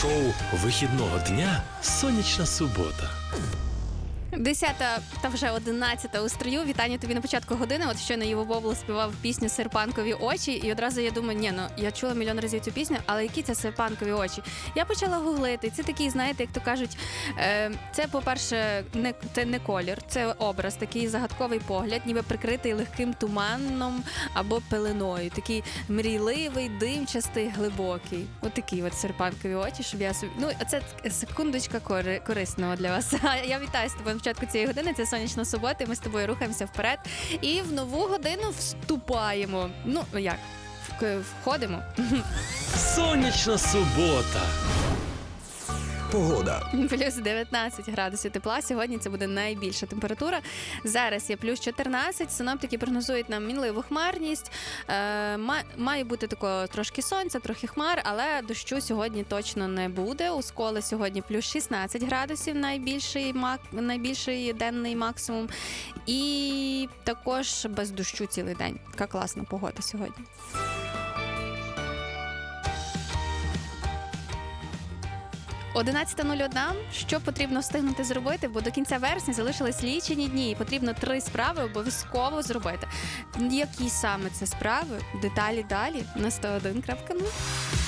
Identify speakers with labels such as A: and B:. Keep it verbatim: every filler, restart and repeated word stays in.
A: Шоу вихідного дня «Сонячна субота».
B: Десята та вже одинадцята у стрію. Вітання тобі на початку години. От щойно Іво Бобул співав пісню «Серпанкові очі». І одразу я думаю, ні, ну я чула мільйон разів цю пісню, але які це серпанкові очі? Я почала гуглити. Це такий, знаєте, як то кажуть, е, це, по-перше, не, це не колір, це образ, такий загадковий погляд, ніби прикритий легким туманом або пеленою. Такий мрійливий, димчастий, глибокий. От такі от серпанкові очі, щоб я собі... Ну, це секундочка кори... корисного для вас. Я вітаю з тобою на початку цієї години. Це «Сонячна субота», ми з тобою рухаємося вперед. І в нову годину вступаємо. Ну, як? Входимо.
A: «Сонячна субота».
C: Погода.
B: Плюс дев'ятнадцять градусів тепла. Сьогодні це буде найбільша температура. Зараз є плюс чотирнадцять. Синоптики прогнозують нам мінливу хмарність. Е, має бути такого трошки сонця, трохи хмар, але дощу сьогодні точно не буде. У Сколи сьогодні плюс шістнадцять градусів, найбільший, мак, найбільший денний максимум. І також без дощу цілий день. Яка класна погода сьогодні. одинадцята нуль одна. Що потрібно встигнути зробити, бо до кінця вересня залишились лічені дні і потрібно три справи обов'язково зробити. Які саме це справи? Деталі далі на сто один крапка нуль.